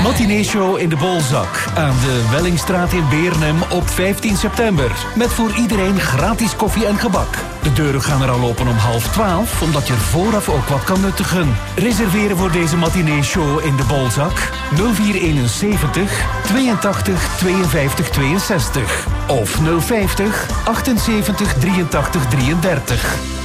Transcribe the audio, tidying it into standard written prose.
Matineeshow in de Bolzak aan de Wellingstraat in Beernem op 15 september. Met voor iedereen gratis koffie en gebak. De deuren gaan er al open om 11:30, omdat je er vooraf ook wat kan nuttigen. Reserveren voor deze matineeshow in de Bolzak 0471 82 52 62 of 050 78 83 33.